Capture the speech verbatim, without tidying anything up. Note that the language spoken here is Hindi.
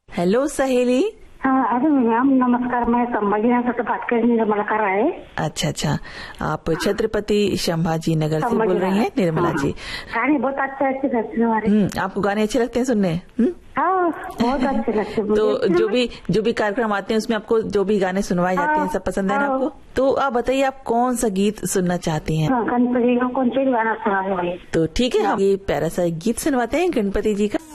हेलो सहेली। हाँ, अरे मैम नमस्कार, मैं संभाजी नगर से बात कर रही हूँ, निर्मला कर रहा है। अच्छा अच्छा, आप छत्रपति संभाजी नगर से बोल रही हैं निर्मला जी। गाने बहुत अच्छे अच्छे लगते हैं। हम्म, आपको गाने अच्छे लगते हैं सुनने? हम्म, हाँ बहुत अच्छे लगते हैं। तो जो भी जो भी कार्यक्रम आते हैं उसमें आपको जो भी गाने सुनवाए जाते हैं सब पसंद है ना आपको? तो आप बताइए आप कौन सा गीत सुनना चाहती हैं? गणपति का कौन सा गाना सुना? तो ठीक है, हम ये प्यारा सा गीत सुनवाते हैं गणपति जी का।